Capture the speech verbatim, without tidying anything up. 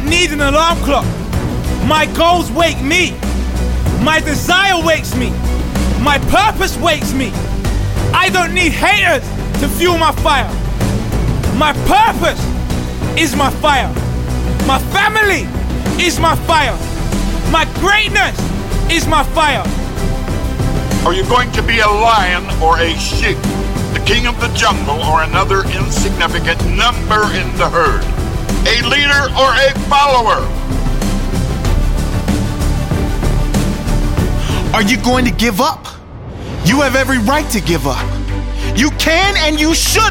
need an alarm clock. My goals wake me. My desire wakes me. My purpose wakes me. I don't need haters to fuel my fire. My purpose is my fire. My family is my fire. My greatness is my fire. Are you going to be a lion or a sheep? The king of the jungle or another insignificant number in the herd? A leader or a follower? Are you going to give up? You have every right to give up. You can and you should.